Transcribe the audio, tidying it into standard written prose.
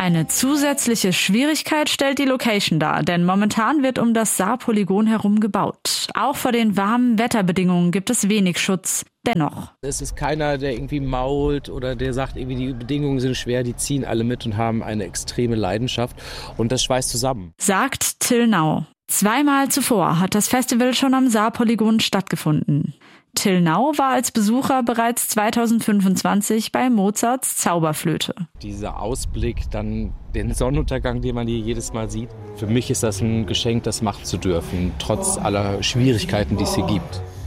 Eine zusätzliche Schwierigkeit stellt die Location dar, denn momentan wird um das Saarpolygon herum gebaut. Auch vor den warmen Wetterbedingungen gibt es wenig Schutz. Dennoch. Es ist keiner, der irgendwie mault oder der sagt, irgendwie die Bedingungen sind schwer, die ziehen alle mit und haben eine extreme Leidenschaft und das schweißt zusammen. Sagt Till Nau. 2-mal zuvor hat das Festival schon am Saarpolygon stattgefunden. Till Nau war als Besucher bereits 2025 bei Mozarts Zauberflöte. Dieser Ausblick, dann den Sonnenuntergang, den man hier jedes Mal sieht. Für mich ist das ein Geschenk, das machen zu dürfen, trotz aller Schwierigkeiten, die es hier gibt.